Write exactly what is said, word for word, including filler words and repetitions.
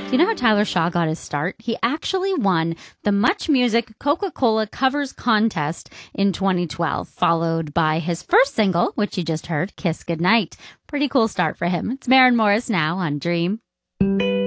You know how Tyler Shaw got his start? He actually won the Much Music Coca-Cola Covers Contest in twenty twelve, followed by his first single, which you just heard, Kiss Goodnight. Pretty cool start for him. It's Maren Morris now on Dream.